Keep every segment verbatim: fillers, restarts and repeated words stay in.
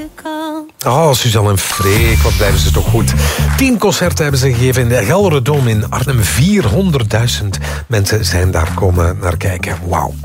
Oh, Suzanne en Freek, wat blijven ze toch goed. Tien concerten hebben ze gegeven in de Gelderdoom in Arnhem. vierhonderdduizend mensen zijn daar komen naar kijken. Wauw.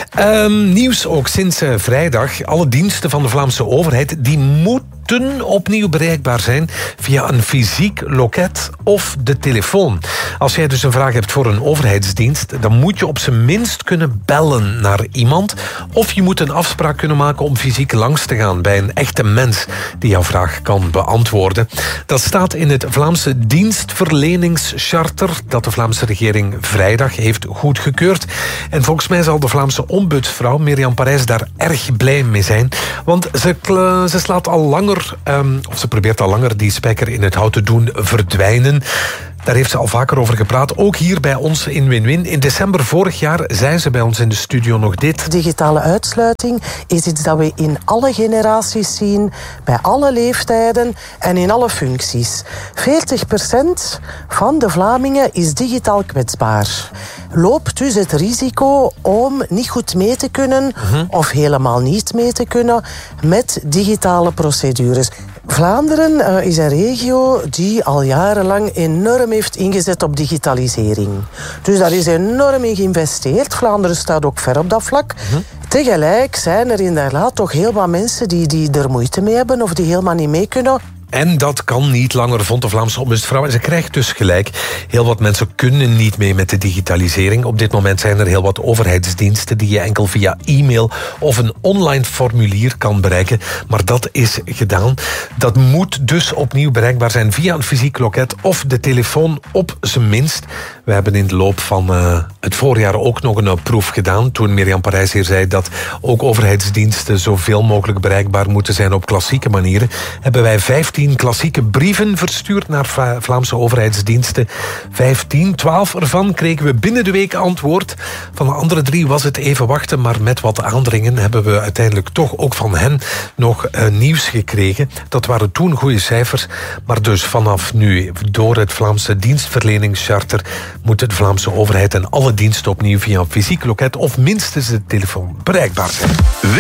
Um, nieuws ook sinds uh, vrijdag. Alle diensten van de Vlaamse overheid die moeten opnieuw bereikbaar zijn via een fysiek loket of de telefoon. Als jij dus een vraag hebt voor een overheidsdienst, dan moet je op zijn minst kunnen bellen naar iemand, of je moet een afspraak kunnen maken om fysiek langs te gaan bij een echte mens die jouw vraag kan beantwoorden. Dat staat in het Vlaamse dienstverleningscharter dat de Vlaamse regering vrijdag heeft goedgekeurd. En volgens mij zal de Vlaamse ombudsvrouw Mirjam Parijs daar erg blij mee zijn, want ze, ze slaat al langer Um, of ze probeert al langer die spijker in het hout te doen verdwijnen. Daar heeft ze al vaker over gepraat, ook hier bij ons in Win-Win. In december vorig jaar zei ze bij ons in de studio nog dit. Digitale uitsluiting is iets dat we in alle generaties zien, bij alle leeftijden en in alle functies. veertig procent van de Vlamingen is digitaal kwetsbaar. Loopt dus het risico om niet goed mee te kunnen, uh-huh. of helemaal niet mee te kunnen met digitale procedures. Vlaanderen uh, is een regio die al jarenlang enorm heeft ingezet op digitalisering. Dus daar is enorm in geïnvesteerd. Vlaanderen staat ook ver op dat vlak. Uh-huh. Tegelijk zijn er inderdaad toch heel wat mensen die, die er moeite mee hebben of die helemaal niet mee kunnen. En dat kan niet langer, vond de Vlaamse ombudsvrouw. En ze krijgt dus gelijk. Heel wat mensen kunnen niet mee met de digitalisering. Op dit moment zijn er heel wat overheidsdiensten die je enkel via e-mail of een online formulier kan bereiken. Maar dat is gedaan. Dat moet dus opnieuw bereikbaar zijn via een fysiek loket of de telefoon op zijn minst. We hebben in de loop van uh, het voorjaar ook nog een uh, proef gedaan. Toen Mirjam Parijs hier zei dat ook overheidsdiensten zoveel mogelijk bereikbaar moeten zijn op klassieke manieren, hebben wij vijftien klassieke brieven verstuurd naar Vla- Vlaamse overheidsdiensten. vijftien, twaalf ervan kregen we binnen de week antwoord. Van de andere drie was het even wachten, maar met wat aandringen hebben we uiteindelijk toch ook van hen nog uh, nieuws gekregen. Dat waren toen goede cijfers, maar dus vanaf nu, door het Vlaamse dienstverleningscharter, moet de Vlaamse overheid en alle diensten opnieuw via een fysiek loket of minstens de telefoon bereikbaar zijn.